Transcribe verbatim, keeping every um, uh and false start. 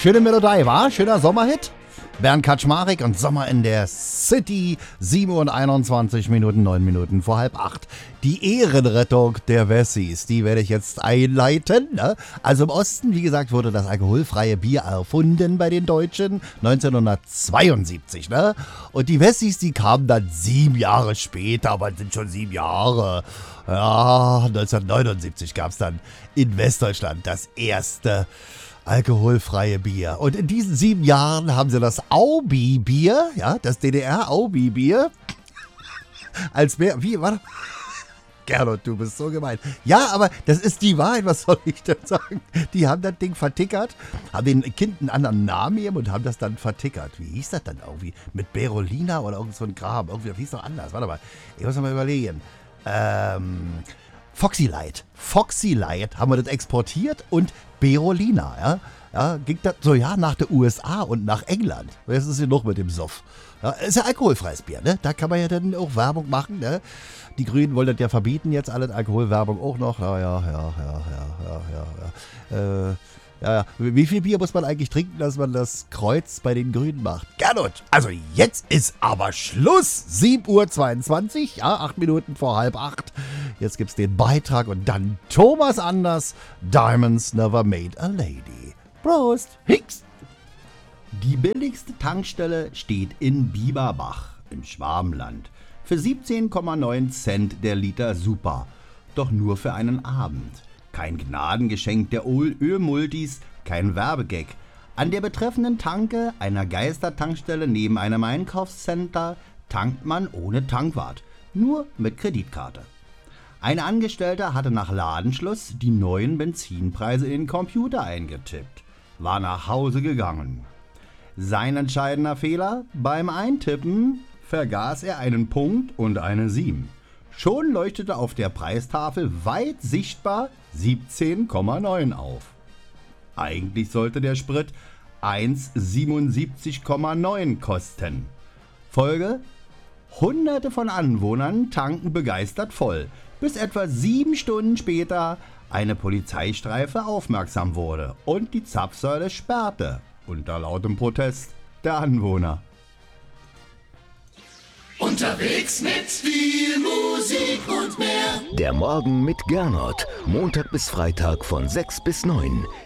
Schöne Melodie, war? Schöner Sommerhit. Bernd Kaczmarek und Sommer in der City. sieben Uhr und einundzwanzig Minuten, neun Minuten vor halb acht. Die Ehrenrettung der Wessis, die werde ich jetzt einleiten. Ne? Also im Osten, wie gesagt, wurde das alkoholfreie Bier erfunden bei den Deutschen neunzehnhundertzweiundsiebzig. Ne? Und die Wessis, die kamen dann sieben Jahre später, aber es sind schon sieben Jahre. Ja, neunzehnhundertneunundsiebzig gab es dann in Westdeutschland das erste alkoholfreie Bier. Und in diesen sieben Jahren haben sie das Aubi-Bier, ja, das D D R-Aubi-Bier, als mehr, wie, warte, Gernot, du bist so gemein. Ja, aber das ist die Wahrheit, was soll ich denn sagen? Die haben das Ding vertickert, haben den Kind einen anderen Namen gegeben und haben das dann vertickert. Wie hieß das dann irgendwie? Mit Berolina oder irgend so ein Kram? Irgendwie, das hieß doch anders. Warte mal, ich muss noch mal überlegen. Ähm... Foxy Light. Foxy Light haben wir das exportiert und Berolina, ja, ja, ging das so, ja, nach der U S A und nach England. Jetzt ist hier noch mit dem Soff. Ja, ist ja alkoholfreies Bier, ne? Da kann man ja dann auch Werbung machen, ne? Die Grünen wollen das ja verbieten, jetzt alle Alkoholwerbung auch noch. Ja, ja, ja, ja, ja, ja, ja, ja. Äh, ja, ja. Wie viel Bier muss man eigentlich trinken, dass man das Kreuz bei den Grünen macht? Gernot, also jetzt ist aber Schluss. sieben Uhr zweiundzwanzig, ja, acht Minuten vor halb acht. Jetzt gibt's den Beitrag und dann Thomas Anders, Diamonds Never Made a Lady. Prost, Hicks! Die billigste Tankstelle steht in Bieberbach im Schwabenland. Für siebzehn Komma neun Cent der Liter Super. Doch nur für einen Abend. Kein Gnadengeschenk der Ölmultis, kein Werbegag. An der betreffenden Tanke einer Geistertankstelle neben einem Einkaufscenter tankt man ohne Tankwart, nur mit Kreditkarte. Ein Angestellter hatte nach Ladenschluss die neuen Benzinpreise in den Computer eingetippt, war nach Hause gegangen. Sein entscheidender Fehler: beim Eintippen vergaß er einen Punkt und eine sieben. Schon leuchtete auf der Preistafel weit sichtbar siebzehn Komma neun auf. Eigentlich sollte der Sprit eins Komma siebenundsiebzig Komma neun kosten. Folge: Hunderte von Anwohnern tanken begeistert voll, bis etwa sieben Stunden später eine Polizeistreife aufmerksam wurde und die Zapfsäule sperrte, unter lautem Protest der Anwohner. Unterwegs mit viel Musik und mehr. Der Morgen mit Gernot. Montag bis Freitag von sechs bis neun.